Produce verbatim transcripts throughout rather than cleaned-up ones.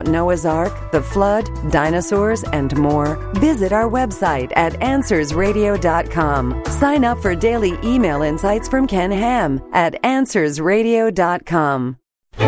about Noah's Ark, the flood, dinosaurs, and more, visit our website at answers radio dot com. Sign up for daily email insights from Ken Ham at answers radio dot com.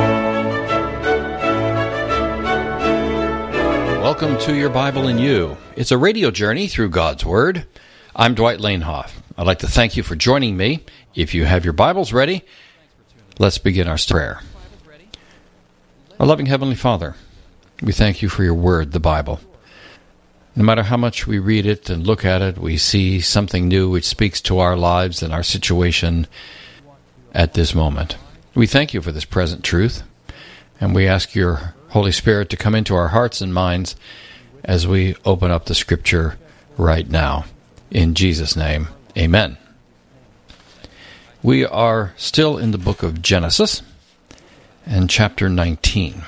Welcome to Your Bible in You. It's a radio journey through God's Word. I'm Dwight Lanehoff. I'd like to thank you for joining me. If you have your Bibles ready, let's begin our prayer. Our loving Heavenly Father, we thank you for your Word, the Bible. No matter how much we read it and look at it, we see something new which speaks to our lives and our situation at this moment. We thank you for this present truth, and we ask your Holy Spirit to come into our hearts and minds as we open up the Scripture right now. In Jesus' name, amen. We are still in the book of Genesis and chapter nineteen.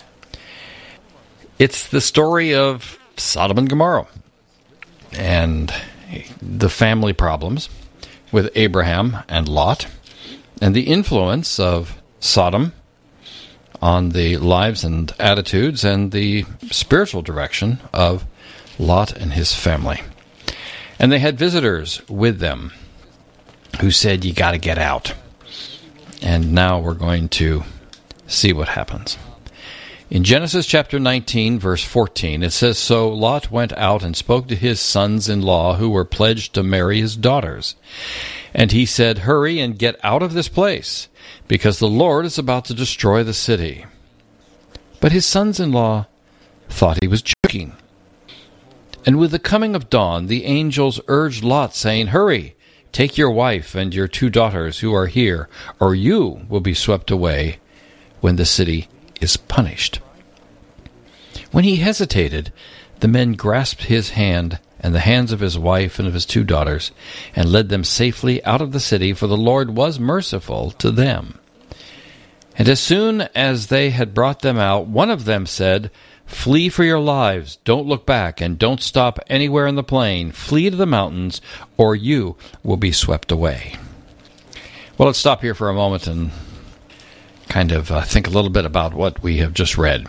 It's the story of Sodom and Gomorrah and the family problems with Abraham and Lot and the influence of Sodom on the lives and attitudes and the spiritual direction of Lot and his family. And they had visitors with them who said, you got to get out. And now we're going to see what happens. In Genesis chapter nineteen, verse fourteen, it says, So Lot went out and spoke to his sons-in-law who were pledged to marry his daughters. And he said, Hurry and get out of this place, because the Lord is about to destroy the city. But his sons-in-law thought he was joking. And with the coming of dawn, the angels urged Lot, saying, Hurry, take your wife and your two daughters who are here, or you will be swept away when the city is punished. When he hesitated, the men grasped his hand and the hands of his wife and of his two daughters, and led them safely out of the city, for the Lord was merciful to them. And as soon as they had brought them out, one of them said, Flee for your lives, don't look back, and don't stop anywhere in the plain. Flee to the mountains, or you will be swept away. Well, let's stop here for a moment and kind of uh, think a little bit about what we have just read.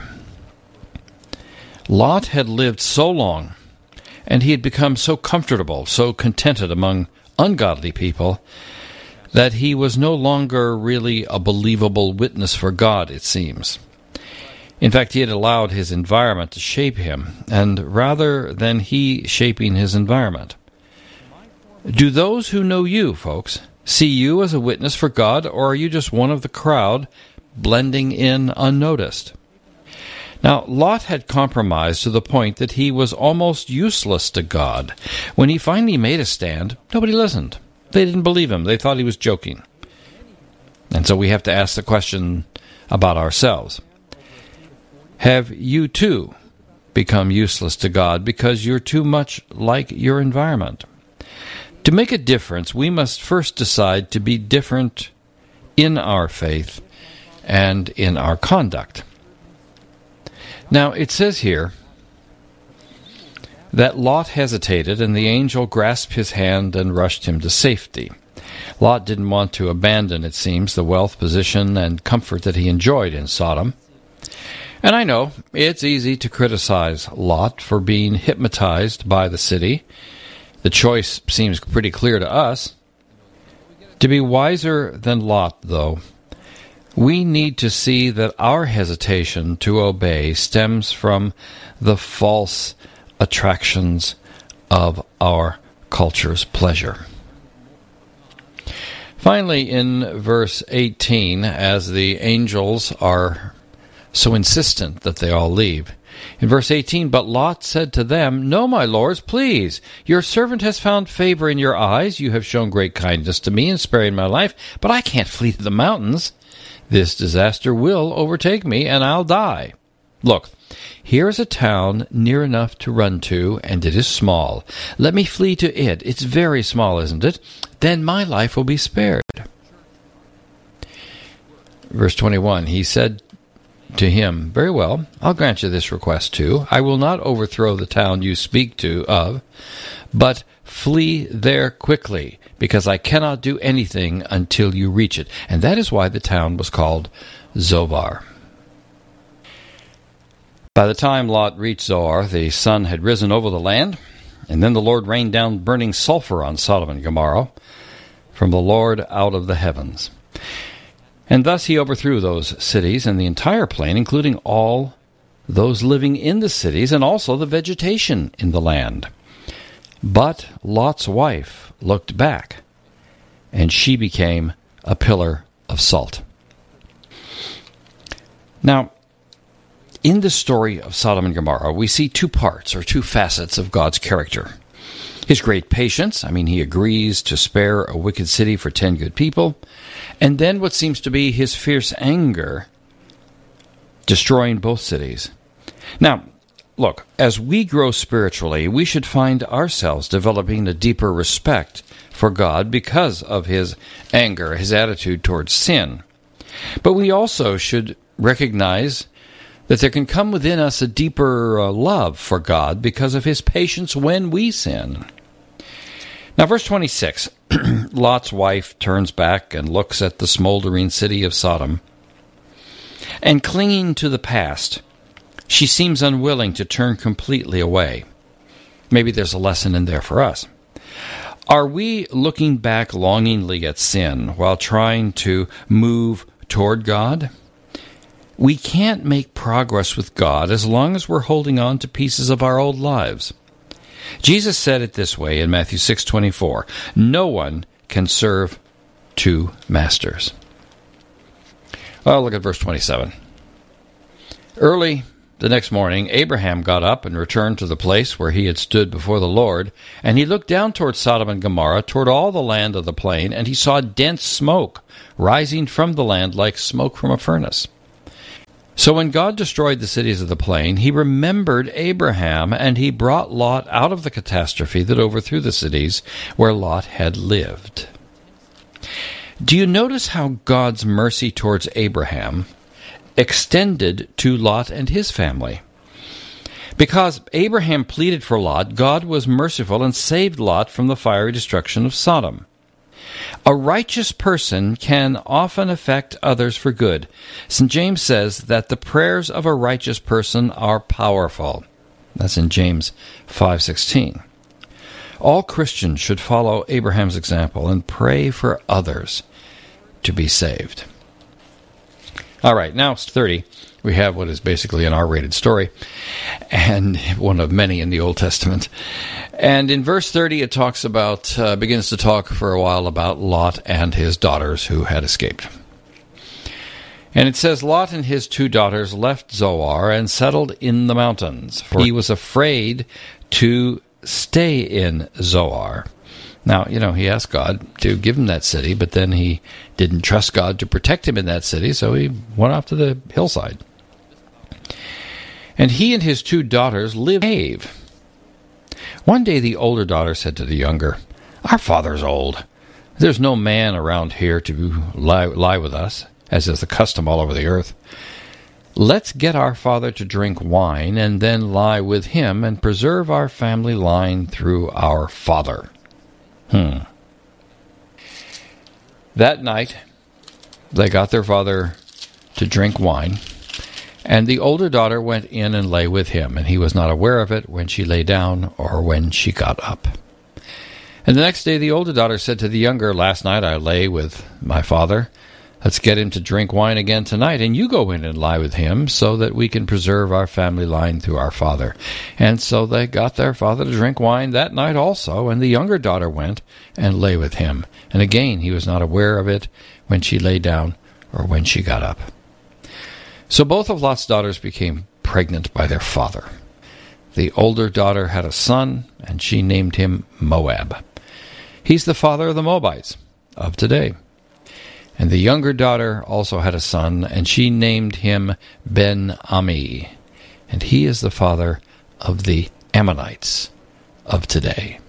Lot had lived so long, and he had become so comfortable, so contented among ungodly people, that he was no longer really a believable witness for God, it seems. In fact, he had allowed his environment to shape him, and rather than he shaping his environment. Do those who know you, folks, see you as a witness for God, or are you just one of the crowd blending in unnoticed? Now, Lot had compromised to the point that he was almost useless to God. When he finally made a stand, nobody listened. They didn't believe him. They thought he was joking. And so we have to ask the question about ourselves. Have you too become useless to God because you're too much like your environment? To make a difference, we must first decide to be different in our faith and in our conduct. Now, it says here that Lot hesitated, and the angel grasped his hand and rushed him to safety. Lot didn't want to abandon, it seems, the wealth, position, and comfort that he enjoyed in Sodom. And I know it's easy to criticize Lot for being hypnotized by the city. The choice seems pretty clear to us. To be wiser than Lot, though, we need to see that our hesitation to obey stems from the false attractions of our culture's pleasure. Finally, in verse eighteen, as the angels are so insistent that they all leave, in verse eighteen, But Lot said to them, No, my lords, please, your servant has found favor in your eyes. You have shown great kindness to me in sparing my life, but I can't flee to the mountains. This disaster will overtake me, and I'll die. Look, here is a town near enough to run to, and it is small. Let me flee to it. It's very small, isn't it? Then my life will be spared. Verse twenty-one, he said to him, Very well, I'll grant you this request too. I will not overthrow the town you speak to of, but flee there quickly, because I cannot do anything until you reach it. And that is why the town was called Zobar. By the time Lot reached Zoar, the sun had risen over the land, and then the Lord rained down burning sulfur on Sodom and Gomorrah from the Lord out of the heavens. And thus he overthrew those cities and the entire plain, including all those living in the cities and also the vegetation in the land. But Lot's wife looked back, and she became a pillar of salt. Now, in the story of Sodom and Gomorrah, we see two parts or two facets of God's character. His great patience, I mean, he agrees to spare a wicked city for ten good people, and then what seems to be his fierce anger, destroying both cities. Now, look, as we grow spiritually, we should find ourselves developing a deeper respect for God because of his anger, his attitude towards sin. But we also should recognize that there can come within us a deeper uh, love for God because of his patience when we sin. Now, verse twenty-six, Lot's wife turns back and looks at the smoldering city of Sodom. And clinging to the past, she seems unwilling to turn completely away. Maybe there's a lesson in there for us. Are we looking back longingly at sin while trying to move toward God? We can't make progress with God as long as we're holding on to pieces of our old lives. Jesus said it this way in Matthew six twenty-four, "No one can serve two masters." Well, look at verse twenty-seven. Early the next morning, Abraham got up and returned to the place where he had stood before the Lord, and he looked down toward Sodom and Gomorrah, toward all the land of the plain, and he saw dense smoke rising from the land like smoke from a furnace. So when God destroyed the cities of the plain, he remembered Abraham, and he brought Lot out of the catastrophe that overthrew the cities where Lot had lived. Do you notice how God's mercy towards Abraham extended to Lot and his family? Because Abraham pleaded for Lot, God was merciful and saved Lot from the fiery destruction of Sodom. A righteous person can often affect others for good. Saint James says that the prayers of a righteous person are powerful. That's in James five sixteen. All Christians should follow Abraham's example and pray for others to be saved. All right, now it's thirty. We have what is basically an R-rated story, and one of many in the Old Testament. And in verse thirty, it talks about, uh, begins to talk for a while about Lot and his daughters who had escaped. And it says, Lot and his two daughters left Zoar and settled in the mountains, for he was afraid to stay in Zoar. Now, you know, he asked God to give him that city, but then he didn't trust God to protect him in that city, so he went off to the hillside. And he and his two daughters lived in a cave. One day the older daughter said to the younger, "Our father's old. There's no man around here to lie, lie with us, as is the custom all over the earth. Let's get our father to drink wine and then lie with him and preserve our family line through our father." Hmm. That night, they got their father to drink wine, and the older daughter went in and lay with him, and he was not aware of it when she lay down or when she got up. And the next day the older daughter said to the younger, "Last night I lay with my father. Let's get him to drink wine again tonight, and you go in and lie with him so that we can preserve our family line through our father." And so they got their father to drink wine that night also, and the younger daughter went and lay with him. And again he was not aware of it when she lay down or when she got up. So both of Lot's daughters became pregnant by their father. The older daughter had a son, and she named him Moab. He's the father of the Moabites of today. And the younger daughter also had a son, and she named him Ben-Ami, and he is the father of the Ammonites of today.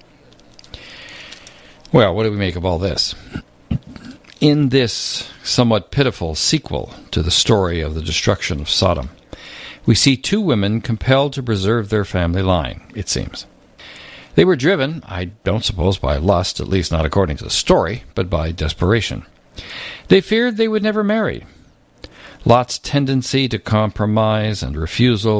Well, what do we make of all this? In this somewhat pitiful sequel to the story of the destruction of Sodom, we see two women compelled to preserve their family line, it seems. They were driven, I don't suppose by lust, at least not according to the story, but by desperation. They feared they would never marry. Lot's tendency to compromise and refusal